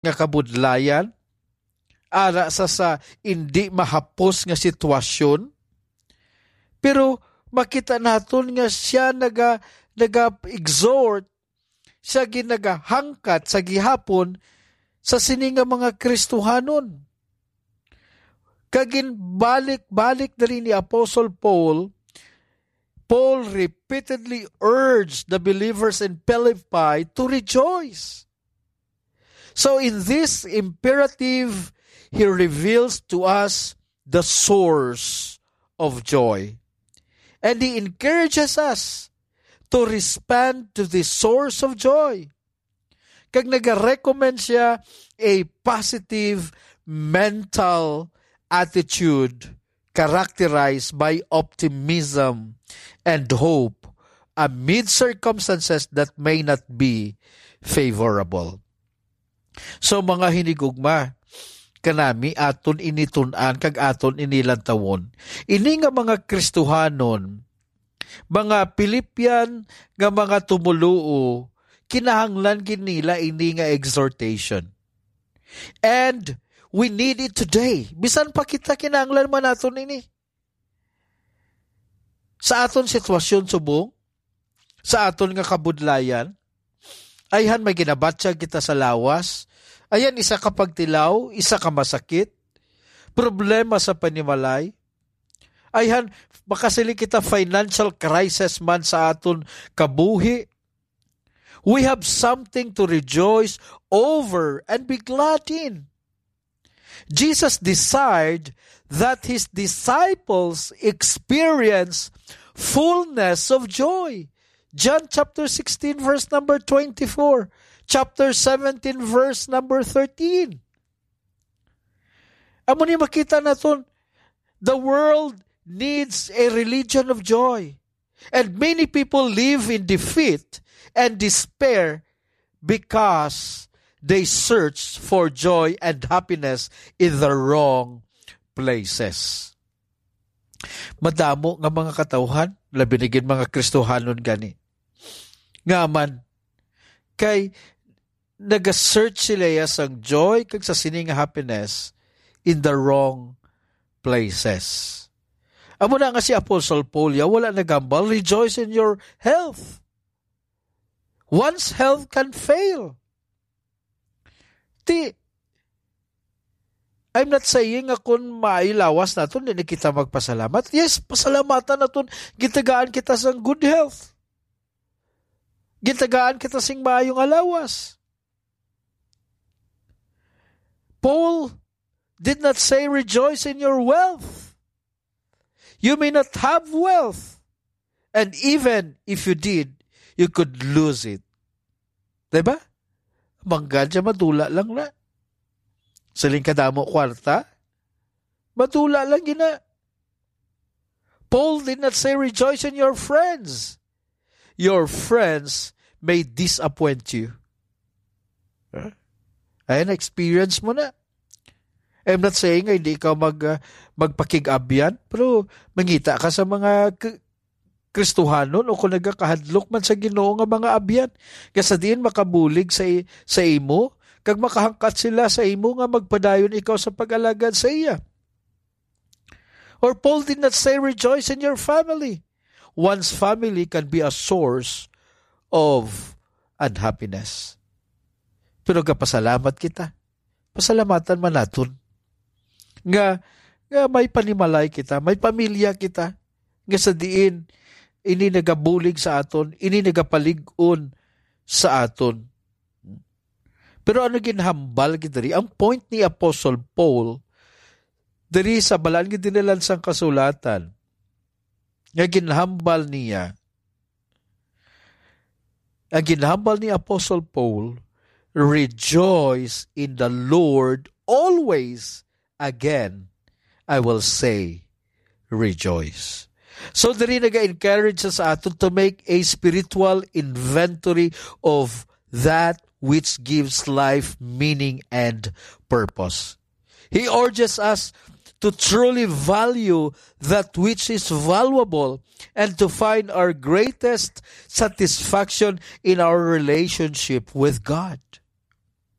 nga kabudlayan, ara sa hindi mahapos nga sitwasyon, pero makita naton nga siya naga-exhort, siya ginagahangkat sa gihapon sa sini nga mga Kristohanon. Kagin balik-balik na rin ni Apostle Paul repeatedly urged the believers in Philippi to rejoice. So in this imperative, he reveals to us the source of joy. And he encourages us to respond to the source of joy. Kag nag-recommend siya a positive mental attitude characterized by optimism and hope amid circumstances that may not be favorable. So mga hinigugma, kanami aton initunan kag aton inilantawon. Ini nga mga Kristohanon, mga Pilippian nga mga tumuluo, kinahanglan kinila ini nga exhortation. And we need it today. Bisan pa kita kinahanglan man naton ini. Sa aton sitwasyon subong, sa aton nga kabudlayan, ayhan may ginabatsa kita sa lawas, ayan isa ka pagtilaw, isa ka masakit, problema sa panimalay, ayhan makasili kita financial crisis man sa aton kabuhi. We have something to rejoice over and be glad in. Jesus desired that his disciples experience fullness of joy. John chapter 16 verse number 24. Chapter 17 verse number 13. Amo ni makita naton, the world needs a religion of joy. And many people live in defeat and despair because they search for joy and happiness in the wrong places. Madamo nga mga katawhan, labinigin mga Kristohanon gani. Nga man, kay nag-search sila sang joy kag sa sining happiness in the wrong places. Amo na nga si Apostle Paul, wala nagambal, rejoice in your health. One's health can fail. I'm not saying nga kung mailawas naton, hindi kita magpasalamat. Yes, pasalamatan naton, gitagaan kita sa good health. Gitagaan kita sing maayong alawas. Paul did not say rejoice in your wealth. You may not have wealth. And even if you did, you could lose it. Diba? Manggadya madula lang na. Saling kadamo kwarta, madula lang gina. Paul did not say rejoice in your friends. Your friends may disappoint you. Ayan, experience mo na. I'm not saying nga hindi ka magpakig-abyan, pero mangita ka sa mga Kristohanon o kung nagkakahadlok man sa Ginoo nga mga abyan. Kasi diin makabulig sa imo, kag makahangkat sila sa imo nga magpadayon ikaw sa pag-alagad sa iya. Or Paul did not say rejoice in your family. One's family can be a source of unhappiness. Pero kapasalamat kita. Pasalamatan man naton. Nga may panimalay kita, may pamilya kita. Nga sa diin, ini nagabulig sa aton, ini nagapalig-on sa aton. Pero ano ginhambal kita rin? Ang point ni Apostle Paul, dari sa balaan gidinalan sang kasulatan, nga ginhambal niya, ang ginhambal ni Apostle Paul, rejoice in the Lord always. Again, I will say, rejoice. So, dari nag-encourage sa aton to make a spiritual inventory of that which gives life meaning and purpose. He urges us to truly value that which is valuable and to find our greatest satisfaction in our relationship with God.